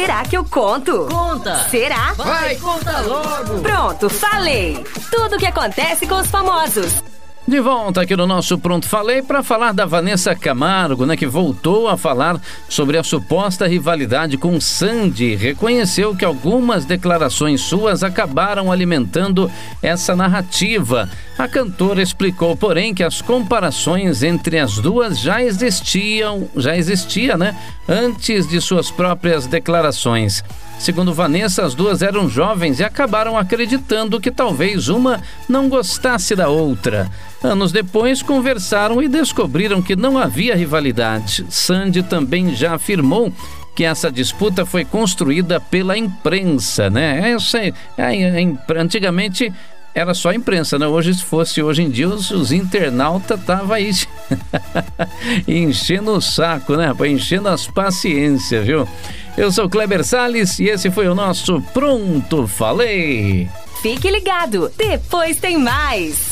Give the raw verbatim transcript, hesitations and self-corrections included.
Será que eu conto? Conta! Será? Vai, conta logo! Pronto, falei! Tudo o que acontece com os famosos. De volta aqui no nosso Pronto Falei para falar da Vanessa Camargo, né, que voltou a falar sobre a suposta rivalidade com Sandy. Reconheceu que algumas declarações suas acabaram alimentando essa narrativa. A cantora explicou, porém, que as comparações entre as duas já existiam, já existia, né, antes de suas próprias declarações. Segundo Vanessa, as duas eram jovens e acabaram acreditando que talvez uma não gostasse da outra. Anos depois, conversaram e descobriram que não havia rivalidade. Sandy também já afirmou que essa disputa foi construída pela imprensa, né? Essa, é, é, é, antigamente era só a imprensa, né? Hoje, se fosse hoje em dia, os, os internautas estavam aí enchendo o saco, né? Enchendo as paciências, viu? Eu sou o Kleber Salles e esse foi o nosso Pronto Falei. Fique ligado, depois tem mais.